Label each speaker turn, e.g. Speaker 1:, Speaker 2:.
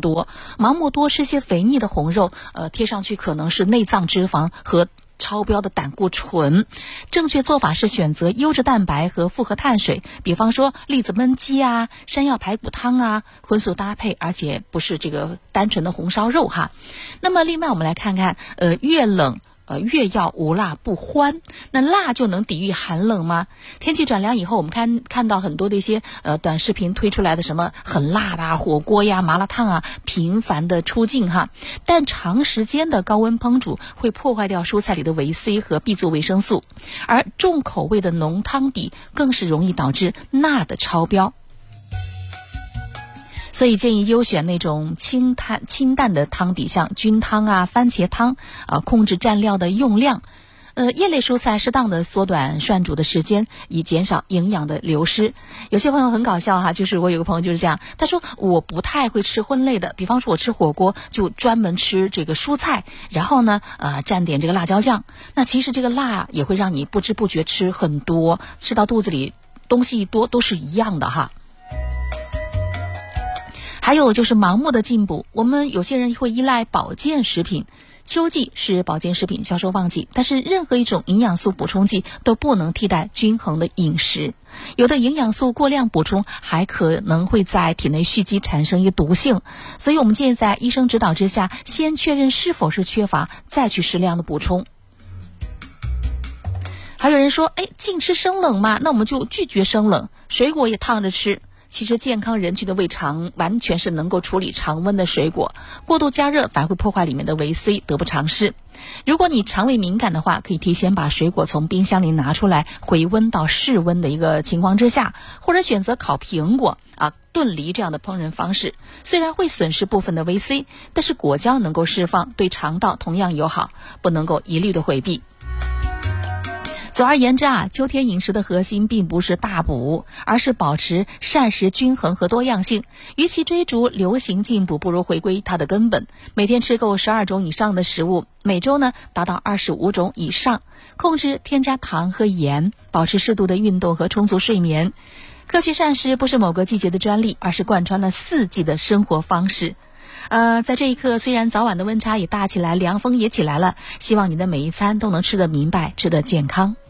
Speaker 1: 多。盲目多吃些肥腻的红肉，贴上去可能是内脏脂肪和超标的胆固醇。正确做法是选择优质蛋白和复合碳水，比方说栗子焖鸡啊、山药排骨汤啊，荤素搭配，而且不是这个单纯的红烧肉哈。那么另外我们来看看，越冷越要无辣不欢。那辣就能抵御寒冷吗？天气转凉以后，我们看到很多的一些短视频推出来的什么很辣的火锅呀、麻辣烫啊，频繁的出镜哈。但长时间的高温烹煮会破坏掉蔬菜里的维 C 和 B 族维生素，而重口味的浓汤底更是容易导致钠的超标。所以建议优选那种清淡的汤底，像菌汤啊、番茄汤控制蘸料的用量。叶类蔬菜适当的缩短涮煮的时间，以减少营养的流失。有些朋友很搞笑哈，就是我有个朋友就是这样，他说我不太会吃荤类的，比方说我吃火锅就专门吃这个蔬菜，然后呢蘸点这个辣椒酱。那其实这个辣也会让你不知不觉吃很多，吃到肚子里东西一多都是一样的哈。还有就是盲目的进补，我们有些人会依赖保健食品。秋季是保健食品销售旺季，但是任何一种营养素补充剂都不能替代均衡的饮食。有的营养素过量补充还可能会在体内蓄积，产生一个毒性，所以我们建议在医生指导之下，先确认是否是缺乏，再去适量的补充。还有人说禁吃生冷嘛，那我们就拒绝生冷，水果也烫着吃。其实健康人群的胃肠完全是能够处理常温的水果，过度加热反而会破坏里面的维 C， 得不偿失。如果你肠胃敏感的话，可以提前把水果从冰箱里拿出来，回温到室温的一个情况之下，或者选择烤苹果炖梨这样的烹饪方式。虽然会损失部分的维 C， 但是果胶能够释放，对肠道同样友好，不能够一律的回避。总而言之秋天饮食的核心并不是大补，而是保持膳食均衡和多样性。与其追逐流行进补，不如回归它的根本。每天吃够12种以上的食物，每周呢达到25种以上，控制添加糖和盐，保持适度的运动和充足睡眠。科学膳食不是某个季节的专利，而是贯穿了4季的生活方式。在这一刻，虽然早晚的温差也大起来，凉风也起来了，希望你的每一餐都能吃得明白，吃得健康。